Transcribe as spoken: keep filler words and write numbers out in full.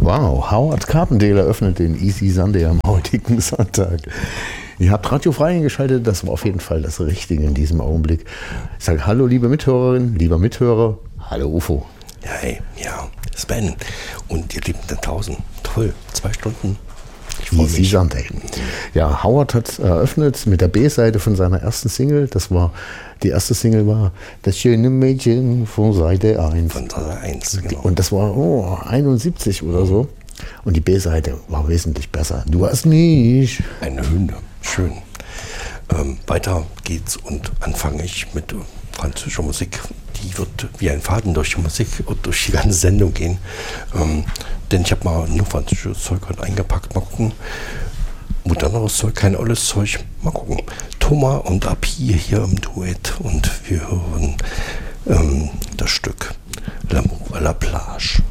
Wow, Howard Carpendale eröffnet den Easy Sunday am heutigen Sonntag. Ihr habt Radio frei eingeschaltet, das war auf jeden Fall das Richtige in diesem Augenblick. Ich sage hallo, liebe Mithörerin, lieber Mithörer, hallo U F O. Ja, hey, ja, Sven und ihr lieben da draußen, toll, zwei Stunden. Easy Sunday. Ja, Howard hat eröffnet mit der B-Seite von seiner ersten Single. Das war, die erste Single war Das schöne Mädchen von Seite eins. Von Seite eins, genau. Und das war oh, einundsiebzig oder so. Und die B-Seite war wesentlich besser. Du hast mich. Eine Hymne, schön. Ähm, weiter geht's und anfange ich mit französischer Musik. Die wird wie ein Faden durch die Musik und durch die ganze Sendung gehen. Ähm, denn ich habe mal nur französisches Zeug heute eingepackt. Mal gucken. Moderneres Zeug, kein olles Zeug. Mal gucken. Thomas und Api hier im Duett und wir hören ähm, das Stück L'amour à la plage.